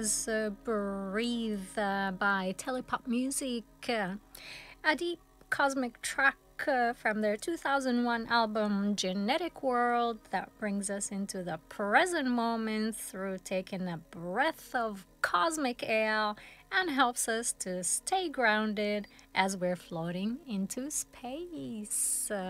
Breathe by Telepop Music, a deep cosmic track from their 2001 album Genetic World that brings us into the present moment through taking a breath of cosmic air and helps us to stay grounded as we're floating into space.